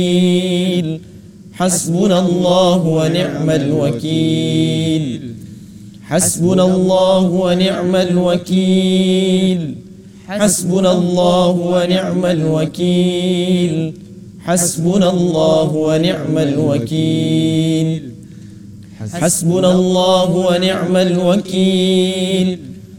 حسبنا الله ونعم الوكيل حسبنا الله ونعم الوكيل حسبنا الله ونعم الوكيل حسبنا الله ونعم الوكيل حسبنا الله ونعم الوكيل